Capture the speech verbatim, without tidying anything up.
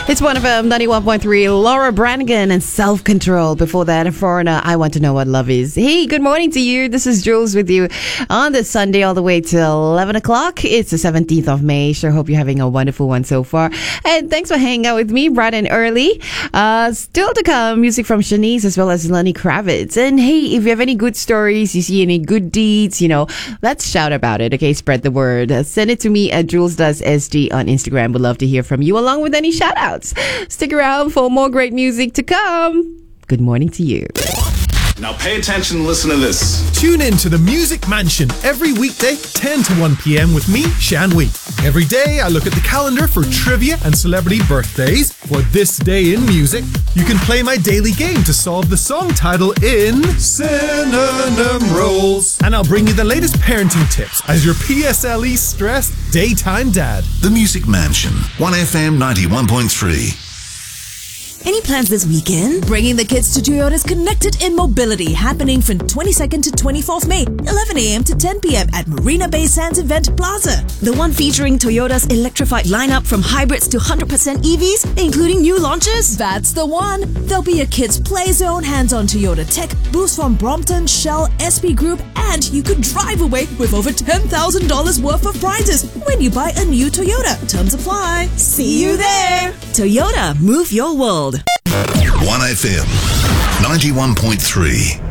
It's one of them, ninety-one point three, Laura Branigan and Self-Control. Before that, Foreigner, I Want to Know What Love Is. Hey, good morning to you. This is Jules with you on this Sunday all the way till eleven o'clock. It's the seventeenth of May. Sure hope you're having a wonderful one so far. And thanks for hanging out with me bright and early. Uh, still to come, music from Shanice as well as Lenny Kravitz. And hey, if you have any good stories, you see any good deeds, you know, let's shout about it, okay? Spread the word. Uh, send it to me at Jules Does S G on Instagram. Would love to hear from you along with any shout outs. Stick around for more great music to come. Good morning to you. Now pay attention and listen to this. Tune in to the Music Mansion every weekday, ten to one p.m. with me, Shan Wee. Every day I look at the calendar for trivia and celebrity birthdays. For this day in music, you can play my daily game to solve the song title in Synonym Rolls. And I'll bring you the latest parenting tips as your P S L E stressed daytime dad. The Music Mansion, one F M ninety-one point three. Any plans this weekend? Bringing the kids to Toyota's Connected in Mobility, happening from twenty-second to twenty-fourth May, eleven a.m. to ten p.m. at Marina Bay Sands Event Plaza. The one featuring Toyota's electrified lineup from hybrids to one hundred percent E Vs, including new launches. That's the one. There'll be a kids' play zone, hands-on Toyota tech, booths from Brompton, Shell, S P Group, and you could drive away with over ten thousand dollars worth of prizes when you buy a new Toyota. Terms apply. See you there. Toyota, move your world. one F M ninety-one point three.